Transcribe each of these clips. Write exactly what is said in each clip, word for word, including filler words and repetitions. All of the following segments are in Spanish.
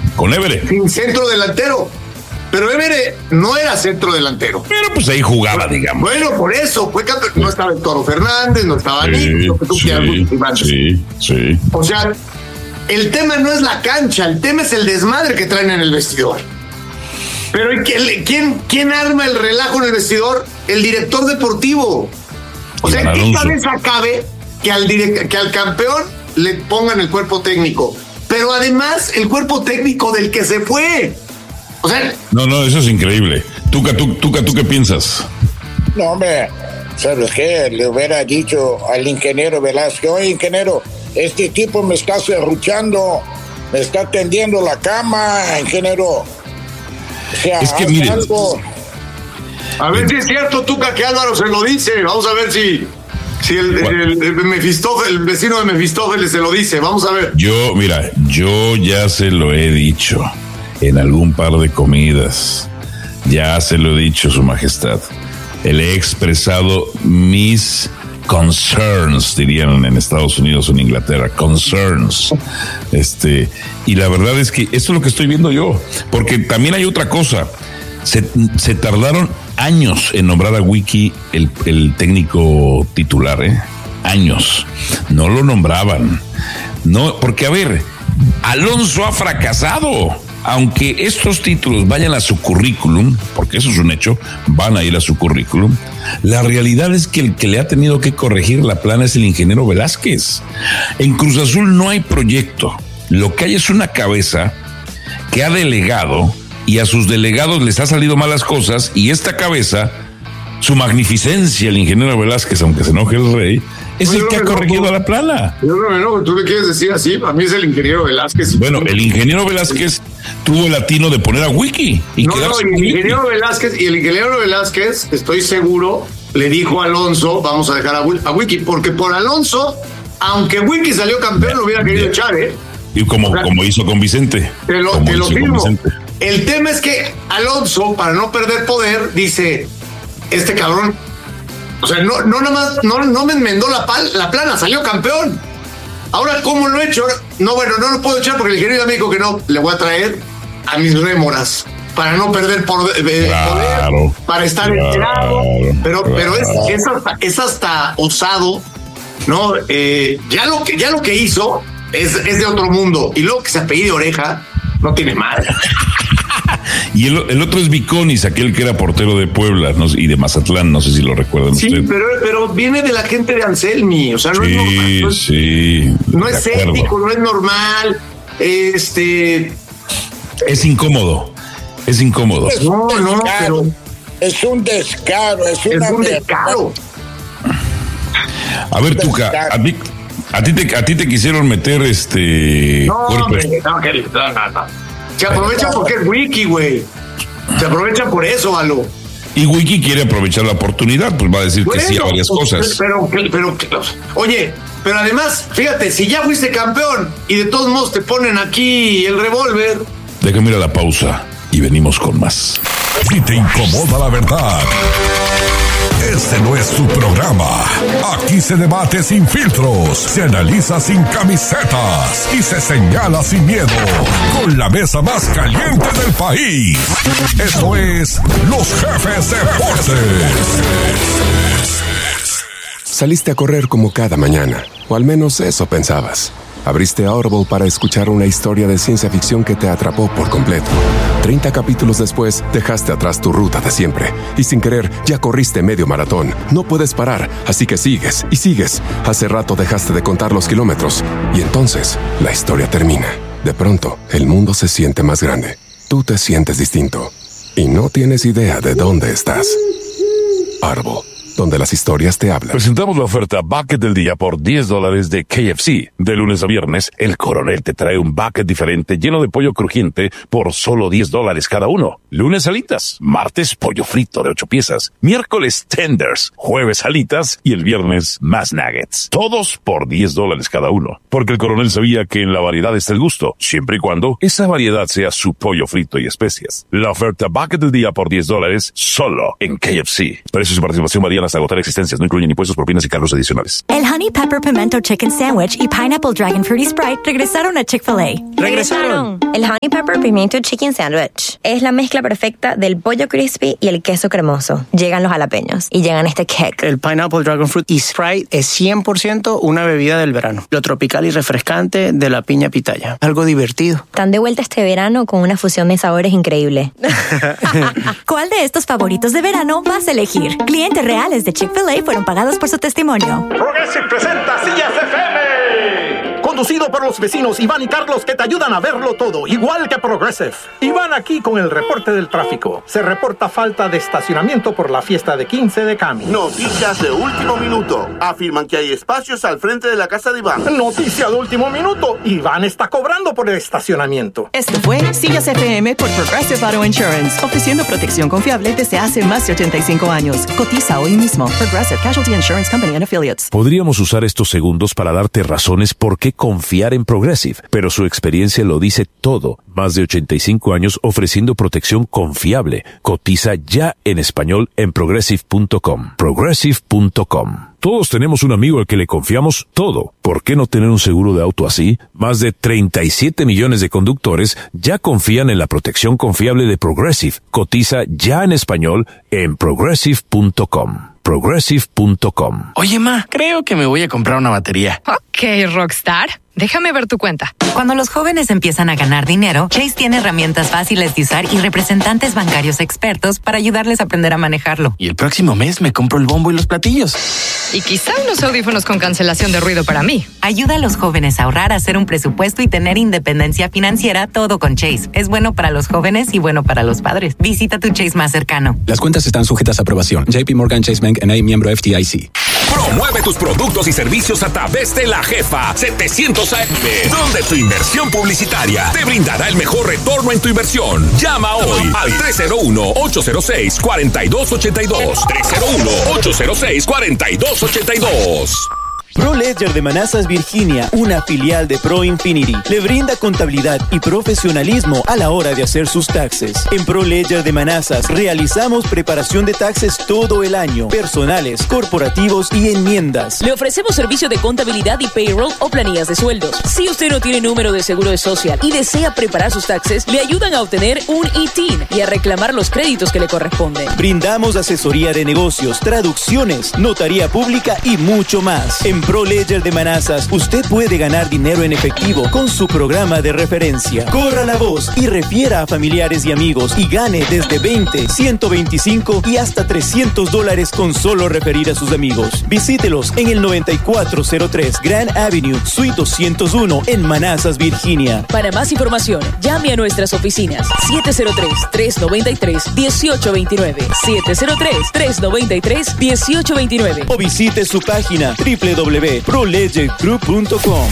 con Évere. Sin centro delantero. Pero Évere no era centro delantero. Pero pues ahí jugaba, digamos. Bueno, por eso, fue campeón. No estaba el Toro Fernández, no estaba Sí, Nico, lo que tú sí, quieras. sí, sí. O sea, el tema no es la cancha, el tema es el desmadre que traen en el vestidor. Pero ¿quién, quién arma el relajo en el vestidor? El director deportivo. O sea, ¿qué cabeza cabe que al, direct, que al campeón le pongan el cuerpo técnico? Pero además, el cuerpo técnico del que se fue. O sea, no, no, eso es increíble. Tuca, tú, Tuca, ¿tú qué piensas? No, hombre, ¿sabes qué? Le hubiera dicho al ingeniero Velázquez, oye, ingeniero, este tipo me está serruchando, me está tendiendo la cama, ingeniero. O sea, es que miren, algo. A ver si es cierto, Tuca, que Álvaro se lo dice. Vamos a ver si, si el, el, el, Mefistófeles, el vecino de Mefistófeles se lo dice. Vamos a ver. Yo, mira, yo ya se lo he dicho en algún par de comidas. Ya se lo he dicho, Su Majestad. Le he expresado mis concerns, dirían en Estados Unidos o en Inglaterra, concerns. Este, y la verdad es que esto es lo que estoy viendo yo, porque también hay otra cosa. Se, se tardaron años en nombrar a Wiki el, el técnico titular, ¿eh? Años. No lo nombraban. No, porque a ver, Alonso ha fracasado. Aunque estos títulos vayan a su currículum, porque eso es un hecho, van a ir a su currículum, la realidad es que el que le ha tenido que corregir la plana es el ingeniero Velázquez. En Cruz Azul no hay proyecto. Lo que hay es una cabeza que ha delegado y a sus delegados les ha salido malas cosas, y esta cabeza, su magnificencia, el ingeniero Velázquez, aunque se enoje el rey, es Oye, el que ha corregido enojo. La plana. Yo no me enojo, tú le quieres decir así, a mí es el ingeniero Velázquez. Bueno, el ingeniero Velázquez tuvo el atino de poner a Wiki. Y no, no, el ingeniero Wiki. Velázquez, y el ingeniero Velázquez, estoy seguro, le dijo a Alonso, vamos a dejar a, a Wiki, porque por Alonso, aunque Wiki salió campeón, lo hubiera querido echar, ¿eh? Y como, o sea, como hizo con Vicente. Te lo, te lo firmo. El tema es que Alonso, para no perder poder, dice, este cabrón, o sea, no, no nada más, no, no me enmendó la, pal, la plana, salió campeón. Ahora, ¿cómo lo he hecho? No, bueno, no lo puedo echar porque el ingeniero me dijo que no. Le voy a traer a mis rémoras para no perder por, eh, claro, poder, para estar claro, enterado. Pero, claro. pero es, es, hasta, es hasta osado, ¿no? Eh, ya, lo que, ya lo que hizo es, es de otro mundo. Y luego que se apellide Oreja, no tiene madre. Y el, el otro es Viconis, aquel que era portero de Puebla, no, y de Mazatlán, no sé si lo recuerdan sí, ustedes. Sí, pero, pero viene de la gente de Anselmi, o sea, no sí, es normal. No es, sí, no es ético, no es normal. Este. Es incómodo, es incómodo. Es no, no, pero. Es un descaro, es, es una un descaro. A ver, Tuca, a ti, a ti te, a ti te quisieron meter este. No, hombre, no, que no, no, no. Se aprovecha porque es Wiki, güey. Se aprovecha por eso, Alo. Y Wiki quiere aprovechar la oportunidad, pues va a decir bueno, que sí a varias pues, cosas. Pero, pero, pero, oye, pero además, fíjate, si ya fuiste campeón y de todos modos te ponen aquí el revólver. Déjame ir a la pausa y venimos con más. Si te incomoda la verdad, este no es tu programa. Aquí se debate sin filtros, se analiza sin camisetas y se señala sin miedo. Con la mesa más caliente del país. Esto es Los Jefes Deportes. Saliste a correr como cada mañana, o al menos eso pensabas. Abriste Audible para escuchar una historia de ciencia ficción que te atrapó por completo. Treinta capítulos después, dejaste atrás tu ruta de siempre. Y sin querer, ya corriste medio maratón. No puedes parar, así que sigues y sigues. Hace rato dejaste de contar los kilómetros. Y entonces, la historia termina. De pronto, el mundo se siente más grande. Tú te sientes distinto. Y no tienes idea de dónde estás. Audible, donde las historias te hablan. Presentamos la oferta Bucket del Día por diez dólares de K F C. De lunes a viernes, el Coronel te trae un bucket diferente lleno de pollo crujiente por solo diez dólares cada uno. Lunes alitas, martes pollo frito de ocho piezas, miércoles tenders, jueves alitas y el viernes más nuggets. Todos por diez dólares cada uno. Porque el Coronel sabía que en la variedad está el gusto, siempre y cuando esa variedad sea su pollo frito y especias. La oferta Bucket del Día por diez dólares solo en K F C. Precios y participación varían hasta hasta agotar existencias. No incluyen impuestos, propinas y cargos adicionales. El Honey Pepper Pimento Chicken Sandwich y Pineapple Dragon Fruity Sprite regresaron a Chick-fil-A. ¡Regresaron! El Honey Pepper Pimento Chicken Sandwich es la mezcla perfecta del pollo crispy y el queso cremoso. Llegan los jalapeños y llegan este kick. El Pineapple Dragon Fruit y Sprite es cien por ciento una bebida del verano. Lo tropical y refrescante de la piña pitaya. Algo divertido. Están de vuelta este verano con una fusión de sabores increíble. ¿Cuál de estos favoritos de verano vas a elegir? Clientes reales de Chick-fil-A fueron pagados por su testimonio. Progressive presenta Sillas F M. Conducido por los vecinos Iván y Carlos, que te ayudan a verlo todo, igual que Progressive. Iván aquí con el reporte del tráfico. Se reporta falta de estacionamiento por la fiesta de quince de Cami. Noticias de último minuto. Afirman que hay espacios al frente de la casa de Iván. Noticia de último minuto. Iván está cobrando por el estacionamiento. Esto fue Sillas F M por Progressive Auto Insurance, ofreciendo protección confiable desde hace más de ochenta y cinco años. Cotiza hoy mismo. Progressive Casualty Insurance Company and Affiliates. Podríamos usar estos segundos para darte razones por qué confiar en Progressive, pero su experiencia lo dice todo. Más de ochenta y cinco años ofreciendo protección confiable. Cotiza ya en español en progressive punto com. progressive punto com. Todos tenemos un amigo al que le confiamos todo. ¿Por qué no tener un seguro de auto así? Más de treinta y siete millones de conductores ya confían en la protección confiable de Progressive. Cotiza ya en español en progressive punto com. progressive punto com. Oye, ma, creo que me voy a comprar una batería. Ok, Rockstar. Déjame ver tu cuenta. Cuando los jóvenes empiezan a ganar dinero, Chase tiene herramientas fáciles de usar y representantes bancarios expertos para ayudarles a aprender a manejarlo. Y el próximo mes me compro el bombo y los platillos. Y quizá unos audífonos con cancelación de ruido para mí. Ayuda a los jóvenes a ahorrar, a hacer un presupuesto y tener independencia financiera, todo con Chase. Es bueno para los jóvenes y bueno para los padres. Visita tu Chase más cercano. Las cuentas están sujetas a aprobación. J P Morgan Chase Bank N A, miembro F D I C. Promueve tus productos y servicios a través de La Jefa setecientos A M, donde tu inversión publicitaria te brindará el mejor retorno en tu inversión. Llama hoy al tres cero uno, ocho cero seis, cuatro dos ocho dos. tres cero uno, ocho cero seis, cuatro dos ocho dos. ProLedger de Manassas, Virginia, una filial de ProInfinity, le brinda contabilidad y profesionalismo a la hora de hacer sus taxes. En ProLedger de Manassas realizamos preparación de taxes todo el año, personales, corporativos y enmiendas. Le ofrecemos servicio de contabilidad y payroll o planillas de sueldos. Si usted no tiene número de seguro social y desea preparar sus taxes, le ayudan a obtener un I T I N y a reclamar los créditos que le corresponden. Brindamos asesoría de negocios, traducciones, notaría pública y mucho más. En ProLedger de Manassas, usted puede ganar dinero en efectivo con su programa de referencia. Corra la voz y refiera a familiares y amigos y gane desde veinte, ciento veinticinco y hasta trescientos dólares con solo referir a sus amigos. Visítelos en el noventa y cuatro cero tres Grand Avenue, Suite doscientos uno en Manassas, Virginia. Para más información, llame a nuestras oficinas siete cero tres, tres nueve tres, uno ocho dos nueve, siete cero tres, tres nueve tres, uno ocho dos nueve o visite su página doble u doble u doble u punto pro ledger group punto com.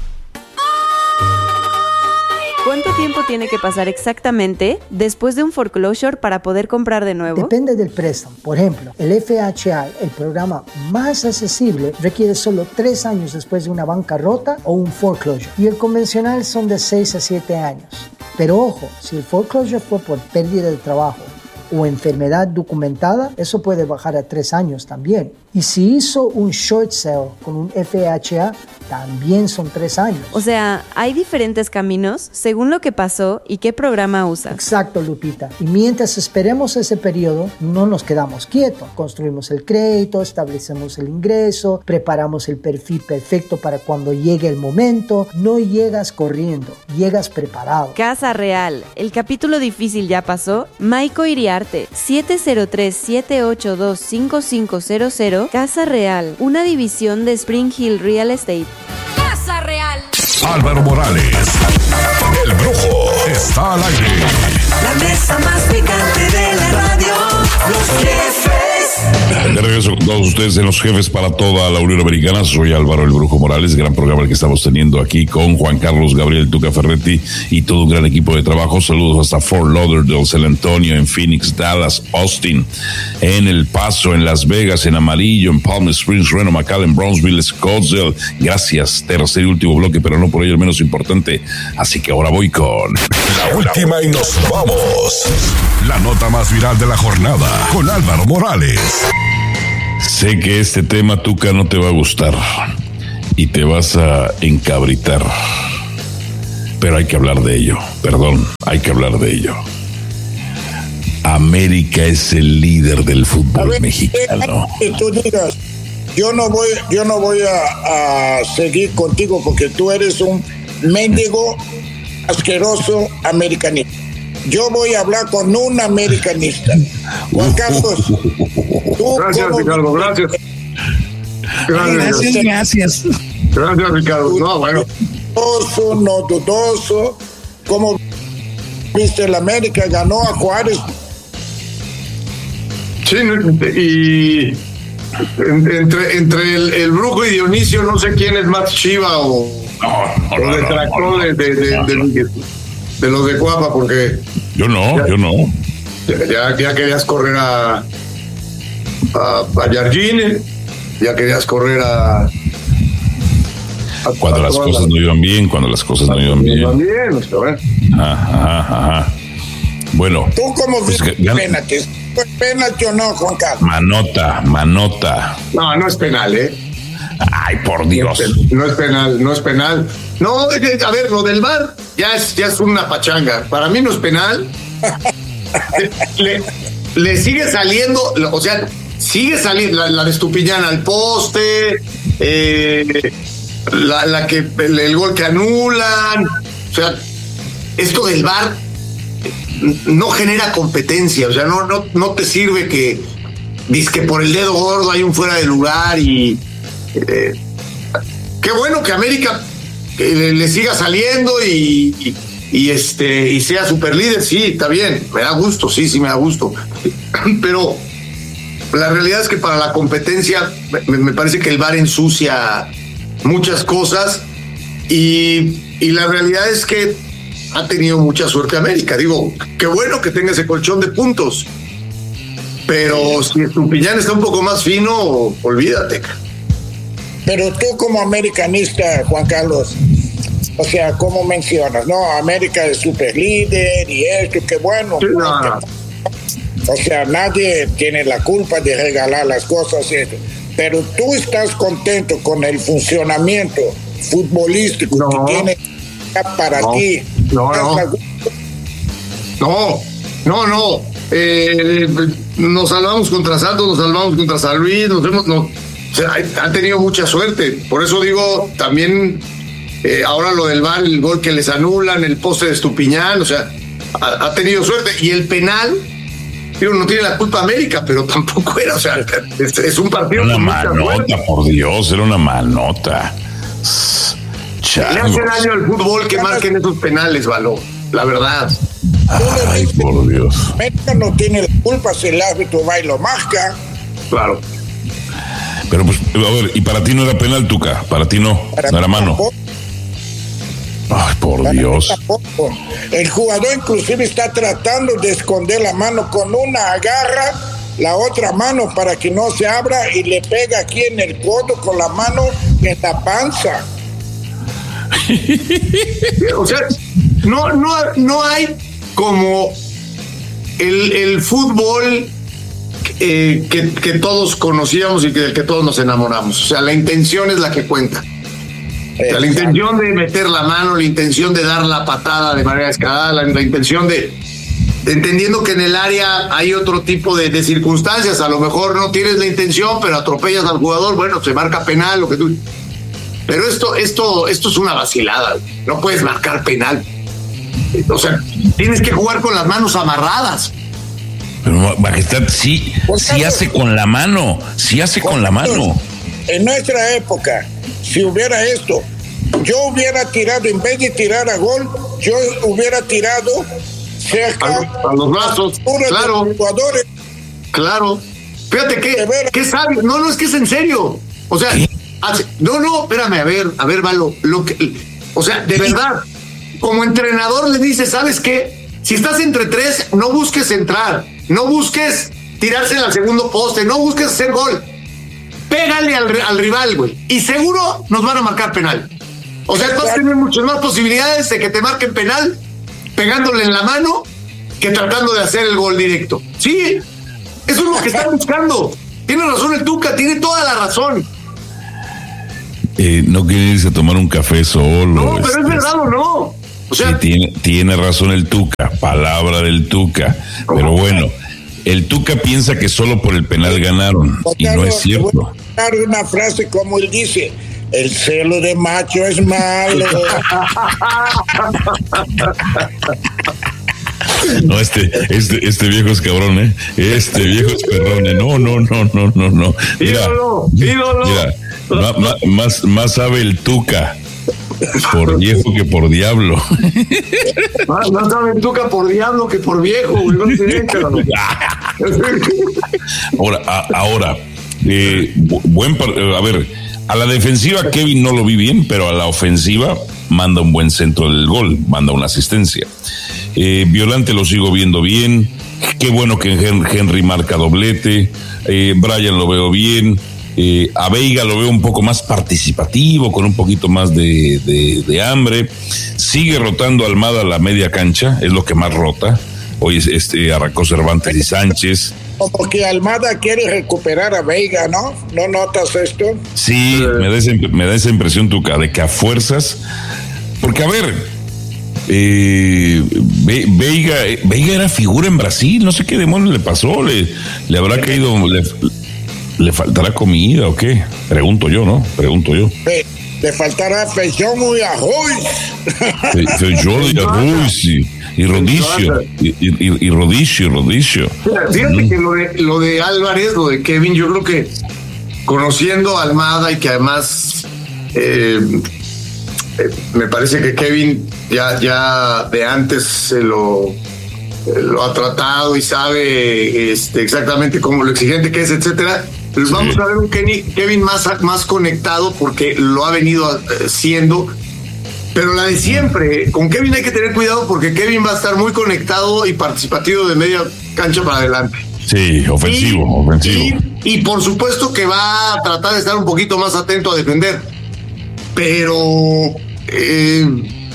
¿Cuánto tiempo tiene que pasar exactamente después de un foreclosure para poder comprar de nuevo? Depende del préstamo. Por ejemplo, el F H A, el programa más accesible, requiere solo tres años después de una bancarrota o un foreclosure. Y el convencional son de seis a siete años. Pero ojo, si el foreclosure fue por pérdida de trabajo o enfermedad documentada, eso puede bajar a tres años también. Y si hizo un short sale con un F H A, también son tres años. O sea, hay diferentes caminos según lo que pasó y qué programa usa. Exacto, Lupita. Y mientras esperemos ese periodo, no nos quedamos quietos. Construimos el crédito, establecemos el ingreso, preparamos el perfil perfecto para cuando llegue el momento. No llegas corriendo, llegas preparado. Casa Real. El capítulo difícil ya pasó. Maiko Iriarte, siete cero tres, siete ocho dos, cinco cinco cero cero. Casa Real, una división de Spring Hill Real Estate. Casa Real. Álvaro Morales, el Brujo, está al aire. La mesa más picante de la radio, Los Jefes. De regreso con todos ustedes en Los Jefes para toda la Unión Americana. Soy Álvaro el Brujo Morales, gran programa el que estamos teniendo aquí con Juan Carlos Gabriel Tuca Ferretti y todo un gran equipo de trabajo. Saludos hasta Fort Lauderdale, San Antonio, en Phoenix, Dallas, Austin, en El Paso, en Las Vegas, en Amarillo, en Palm Springs, Reno, McAllen, Brownsville, Scottsdale. Gracias, tercer y último bloque, pero no por ello el menos importante. Así que ahora voy con la última y nos vamos. La nota más viral de la jornada con Álvaro Morales. Sé que este tema, Tuca, no te va a gustar y te vas a encabritar, pero hay que hablar de ello. Perdón, hay que hablar de ello. América es el líder del fútbol ver, mexicano. Que tú digas, yo no voy, yo no voy a, a seguir contigo porque tú eres un mendigo asqueroso americanista. Yo voy a hablar con un americanista. Juan Carlos. Tú gracias, como... Ricardo, gracias. Gracias, gracias. Gracias, gracias Ricardo. No, bueno. Dudoso, no dudoso. Como viste, el América ganó a Juárez. Sí, y entre, entre el, el Brujo y Dionisio, no sé quién es más chiva o, no, no, o detractor no, no, de, de, de, de, de, de los de Cuapa, porque yo no, ya, yo no. Ya, ya querías correr a a, a Jardine, ya querías correr a, a cuando a las cosas la, no iban bien, cuando las cosas no iban bien. Iban bien, o sea, ¿eh? Ajá, ajá. Bueno. ¿Tú cómo pues ves penalti? ¿Es penalti o no, Juan Carlos? Manota, manota. No, no es penal, ¿eh? Ay, por Dios. No es penal, no es penal. No, a ver, lo del V A R ya es, ya es una pachanga. Para mí no es penal. le, le sigue saliendo, o sea, sigue saliendo la, la de Estupiñán al poste, eh, la, la que el, el gol que anulan. O sea, esto del V A R no genera competencia, o sea, no, no, no te sirve que dices que por el dedo gordo hay un fuera de lugar y eh, qué bueno que América que le, le siga saliendo y, y, y este y sea super líder, sí, está bien, me da gusto, sí, sí me da gusto, pero la realidad es que para la competencia me, me parece que el V A R ensucia muchas cosas y, y la realidad es que ha tenido mucha suerte América. Digo, qué bueno que tenga ese colchón de puntos. Pero si Estupiñán está un poco más fino, olvídate. Pero tú como americanista, Juan Carlos, o sea, ¿cómo mencionas? No, América es super líder y esto, qué bueno. Sí, no, no. O sea, nadie tiene la culpa de regalar las cosas. Pero tú estás contento con el funcionamiento futbolístico no. que tiene para no. ti. No, no. No, no, no. Eh, nos salvamos contra Santos, nos salvamos contra San Luis, nos hemos, no, o sea, ha tenido mucha suerte. Por eso digo, también eh, ahora lo del V A R, el gol que les anulan, el poste de Estupiñán, o sea, ha, ha tenido suerte. Y el penal, digo, no tiene la culpa América, pero tampoco era, o sea, es, es un partido. Era una manota, por Dios, era una manota. Changos. Le hace daño al fútbol que marquen esos penales, Való, la verdad. Ay, por Dios. América no tiene la culpa si el árbitro va y lo marca. Claro. Pero pues, a ver, y para ti no era penal, Tuca, para ti no, para no era mano. Tampoco. Ay, por para Dios. El jugador inclusive está tratando de esconder la mano con una agarra la otra mano para que no se abra y le pega aquí en el codo con la mano en la panza. O sea, no, no, no hay como el, el fútbol eh, que, que todos conocíamos y del que todos nos enamoramos. O sea, la intención es la que cuenta. O sea, la intención de meter la mano, la intención de dar la patada de manera escalada, la, la intención de, de entendiendo que en el área hay otro tipo de, de circunstancias. A lo mejor no tienes la intención, pero atropellas al jugador, bueno, se marca penal, lo que tú. Pero esto, esto, esto es una vacilada. No puedes marcar penal. O sea, tienes que jugar con las manos amarradas. Pero, Majestad, sí, sí hace con la mano, sí hace con la mano. En nuestra época, si hubiera esto, yo hubiera tirado, en vez de tirar a gol, yo hubiera tirado cerca a, a los brazos, claro. De los jugadores. Claro. Fíjate que, qué sabio. No, no, es que es en serio. O sea, hace, no, no, espérame, a ver, a ver, Valo, lo que, o sea, de verdad, como entrenador le dice, ¿sabes qué? Si estás entre tres, no busques entrar, no busques tirarse al segundo poste, no busques hacer gol. Pégale al, al rival, güey, y seguro nos van a marcar penal. O sea, vas a tener muchas más posibilidades de que te marquen penal pegándole en la mano que tratando de hacer el gol directo. Sí, eso es lo que están buscando. Tiene razón el Tuca, tiene toda la razón. Eh, no quiere irse a tomar un café solo. No, pero este, es verdad o no. O sea, sí, tiene, tiene razón el Tuca, palabra del Tuca. Pero bueno, el Tuca piensa que solo por el penal ganaron, y no es cierto. Voy a dar una frase como él dice: el celo de macho es malo. No, este, este, este viejo es cabrón, ¿eh? Este viejo es perrón, ¿eh? No, no, no, no, no, no. Mira, ídolo, ídolo. Mira, ma, ma, más, más sabe el Tuca por viejo que por diablo. Más, más sabe el Tuca por diablo que por viejo, güey. No sé, ahora, a, ahora, eh, buen, a ver, a la defensiva Kevin no lo vi bien, pero a la ofensiva manda un buen centro del gol, manda una asistencia. Eh, Violante lo sigo viendo bien. Qué bueno que Henry marca doblete. Eh, Brian lo veo bien. Eh, a Veiga lo veo un poco más participativo, con un poquito más de, de, de hambre. Sigue rotando Almada a la media cancha, es lo que más rota. Hoy este, arrancó Cervantes y Sánchez. Como que Almada quiere recuperar a Veiga, ¿no? ¿No notas esto? Sí, me da esa, me da esa impresión, Tuca, de que a fuerzas. Porque, a ver. Eh, Ve, Veiga Veiga era figura en Brasil, no sé qué demonios le pasó, le, le habrá caído, le, le faltará comida o qué, pregunto yo, ¿no? Pregunto yo. Le, le faltará feijón y arroz. Feijón y arroz y, y rodicio, y, y, y rodicio, rodicio. Fíjate mm. que lo de, lo de Álvarez, lo de Kevin, yo creo que conociendo a Almada y que además eh, eh, me parece que Kevin ya, ya de antes se lo, eh, lo ha tratado y sabe este, exactamente cómo lo exigente que es, etcétera. Pues sí. Vamos a ver un Kevin más, más conectado porque lo ha venido siendo. Pero la de siempre, con Kevin hay que tener cuidado porque Kevin va a estar muy conectado y participativo de media cancha para adelante. Sí, ofensivo, y, ofensivo. Y, y por supuesto que va a tratar de estar un poquito más atento a defender. Pero eh,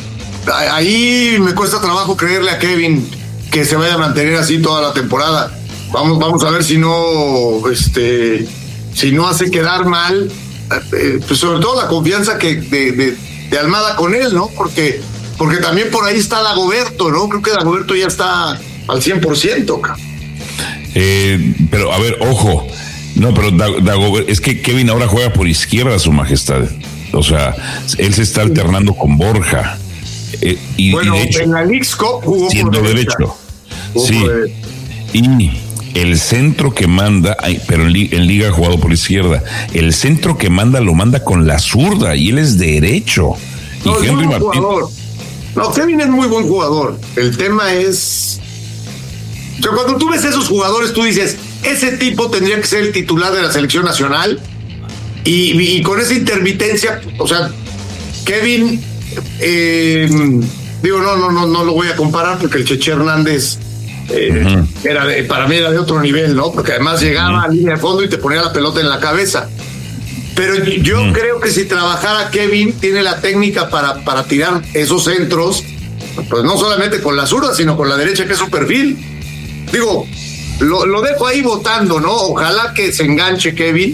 ahí me cuesta trabajo creerle a Kevin que se vaya a mantener así toda la temporada. Vamos, vamos a ver si no, este, si no hace quedar mal, eh, pues sobre todo la confianza que de, de, de Almada con él, ¿no? Porque, porque también por ahí está Dagoberto, ¿no? Creo que Dagoberto ya está al cien por ciento, cabrón. Eh, pero a ver, ojo, no, pero Dagoberto, es que Kevin ahora juega por izquierda, su majestad. O sea, él se está alternando con Borja. Eh, y, bueno, y de hecho, en la Leagues Cup jugó siendo por derecho. Jugó sí. Por y el centro que manda, pero en, en Liga ha jugado por izquierda. El centro que manda lo manda con la zurda y él es derecho. No, y Henry Martín. Jugador. No, Kevin es muy buen jugador. El tema es. O sea, cuando tú ves esos jugadores, tú dices, ese tipo tendría que ser el titular de la selección nacional. Y, y, y con esa intermitencia, o sea, Kevin, eh, digo, no, no, no, no lo voy a comparar porque el Cheche Hernández eh, uh-huh. era de, para mí era de otro nivel, ¿no? Porque además llegaba uh-huh. a línea de fondo y te ponía la pelota en la cabeza. Pero yo uh-huh. creo que si trabajara Kevin, tiene la técnica para, para tirar esos centros, pues no solamente con la zurda, sino con la derecha, que es su perfil. Digo, lo, lo dejo ahí votando, ¿no? Ojalá que se enganche Kevin,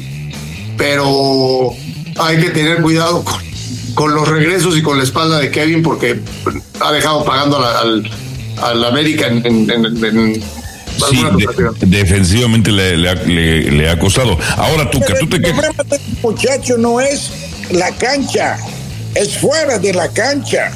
pero hay que tener cuidado con, con los regresos y con la espalda de Kevin porque ha dejado pagando a la, al, al América en, en, en, en sí, de, defensivamente le, le, le, le ha costado. Ahora tú, que tú te quejas. El problema del muchacho no es la cancha, es fuera de la cancha.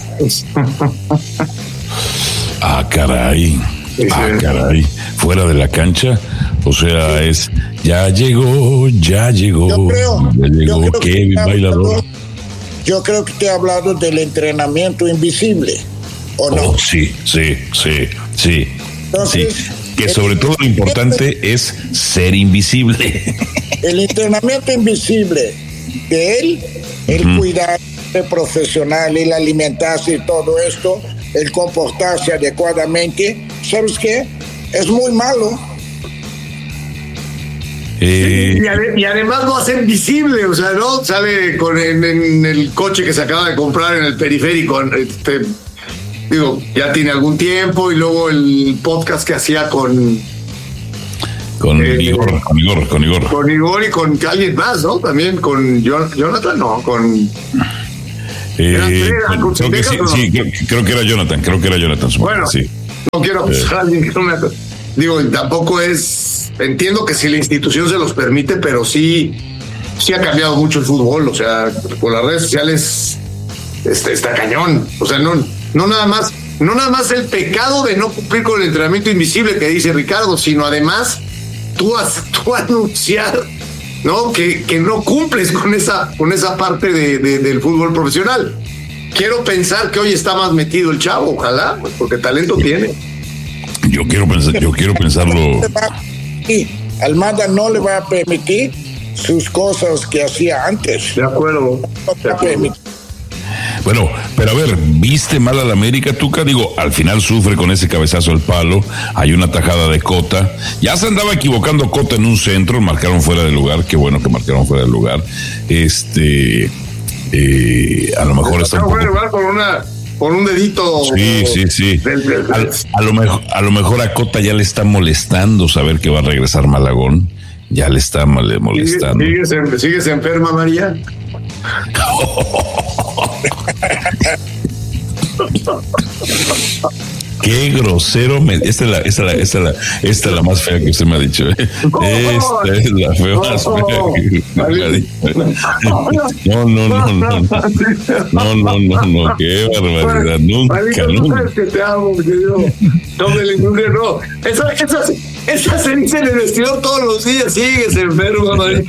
Ah, caray. Ah, caray. Fuera de la cancha. O sea, es ya llegó, ya llegó, yo creo, ya llegó yo creo Kevin que bailador. Hablado, yo creo que te he hablado del entrenamiento invisible, ¿o no? Oh, sí, sí, sí, sí. Entonces, sí. Que sobre todo lo importante es ser invisible. El entrenamiento invisible de él, el uh-huh. cuidarse profesional, el alimentarse y todo esto, el comportarse adecuadamente, ¿sabes qué? Es muy malo. Eh, y, ade- y además lo hacen visible, o sea, ¿no? Sale con en, en el coche que se acaba de comprar en el periférico, este, digo, ya tiene algún tiempo, y luego el podcast que hacía con Con eh, Igor, con Igor, con Igor. Con Igor y con alguien más, ¿no? También con Jonathan, no, con... Eh, con, creo que sí, no? sí creo, creo que era Jonathan, creo que era Jonathan. Bueno, sí. No quiero acusar a alguien que no me acuerdo. Digo, tampoco es... Entiendo que si la institución se los permite, pero sí, sí ha cambiado mucho el fútbol. O sea, con las redes sociales está, está cañón. O sea, no, no nada más, no nada más el pecado de no cumplir con el entrenamiento invisible que dice Ricardo, sino además tú has, tú anunciar, ¿no? Que, que no cumples con esa, con esa parte de, de, del fútbol profesional. Quiero pensar que hoy está más metido el chavo, ojalá, pues, porque talento tiene. Yo quiero pensar, yo quiero pensarlo. Y Almada no le va a permitir sus cosas que hacía antes. De acuerdo. No te va a permitir. Bueno, pero a ver, ¿viste mal al América, Tuca? Digo, al final sufre con ese cabezazo al palo, hay una tajada de Cota, ya se andaba equivocando Cota en un centro, marcaron fuera de lugar, qué bueno que marcaron fuera de lugar, este, eh, a lo mejor está un poco... fuera de lugar con una... Con un dedito. Sí, sí, sí. Del, del, del. A, a, lo mejor, a lo mejor a Cota ya le está molestando saber que va a regresar Malagón. Ya le está mal, molestando. ¿Sigues, sigues, ¿Sigues enferma, María? Qué grosero. Me... Esta, es la, esta, es la, esta, es la, esta es la más fea que usted me ha dicho. ¿eh? Esta es la fea más fea que me ha dicho. No, no, no, no. No, no, no, no. Qué barbaridad. Nunca, nunca. Que te amo, querido. No me le no. Esa, esa, esa se dice en el vestidor todos los días. Sigues enfermo, María.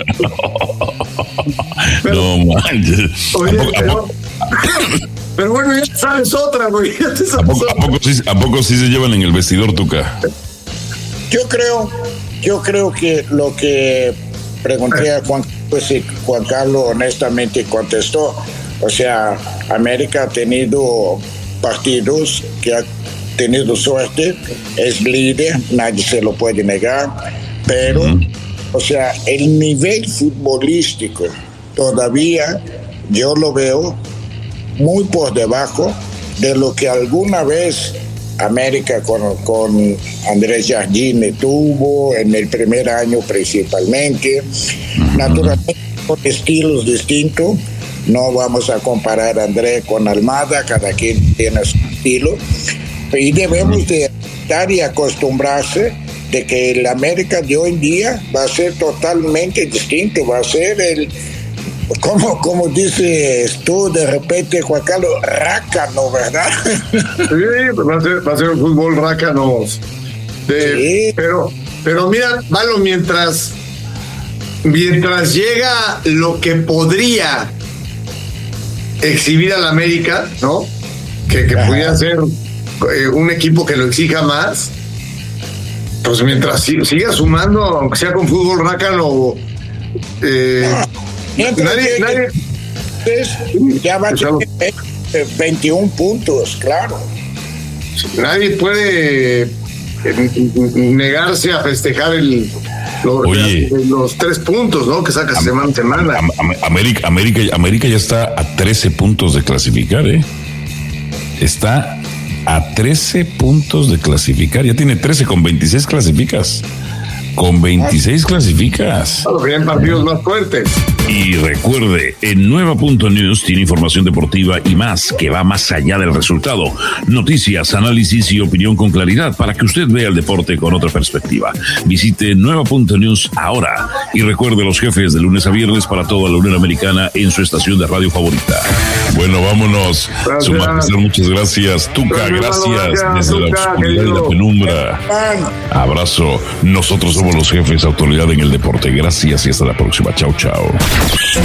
No manches. Oye, pero... Pero bueno, ya sabes otra, güey. ¿A poco, ¿A poco sí, a poco sí se llevan en el vestidor, Tuca? Yo creo, yo creo que lo que pregunté a Juan, pues sí, Juan Carlos honestamente contestó. O sea, América ha tenido partidos que ha tenido suerte, es líder, nadie se lo puede negar, pero, uh-huh. o sea, el nivel futbolístico todavía yo lo veo muy por debajo de lo que alguna vez América con, con Andrés Jardine tuvo en el primer año principalmente. Uh-huh. Naturalmente con estilos distintos, no vamos a comparar a Andrés con Almada, cada quien tiene su estilo, y debemos uh-huh. de estar y acostumbrarse de que el América de hoy en día va a ser totalmente distinto, va a ser el Como, como dices tú, de repente, Juan Carlos, rácano, ¿verdad? Sí, va a ser, va a ser un fútbol rácano. De, sí. Pero, pero mira, Valo, mientras, mientras llega lo que podría exhibir al América, ¿no? Que, que pudiera ser eh, un equipo que lo exija más, pues mientras siga sumando, aunque sea con fútbol rácano, eh, nadie, nadie ya va a tener veintiún puntos, claro. Nadie puede negarse a festejar el los, Oye, los tres puntos, ¿no? Que sacas semana a semana. América, América, América ya está a trece puntos de clasificar, ¿eh? Está a trece puntos de clasificar. Ya tiene trece, con veintiséis clasificas. Con veintiséis clasificas. Bien, partidos más fuertes. Y recuerde, en Nueva punto news tiene información deportiva y más que va más allá del resultado. Noticias, análisis y opinión con claridad para que usted vea el deporte con otra perspectiva. Visite Nueva punto news ahora y recuerde los jefes de lunes a viernes para toda la Unión Americana en su estación de radio favorita. Bueno, vámonos. Gracias. Su majestad, muchas gracias. Tuca, gracias, gracias desde Tuca, la oscuridad y la penumbra. Abrazo. Nosotros somos los jefes, autoridad en el deporte. Gracias y hasta la próxima. Chao, chao.